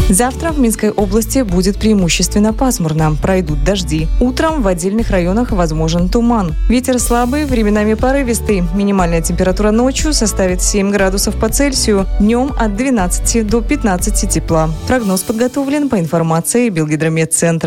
Завтра в Минской области будет преимущественно пасмурно, пройдут дожди. Утром в отдельных районах возможен туман. Ветер слабый, временами порывистый. Минимальная температура ночью составит 7 градусов по Цельсию, днем от 12 до 15 тепла. Прогноз подготовлен по информации Белгидромедцентра.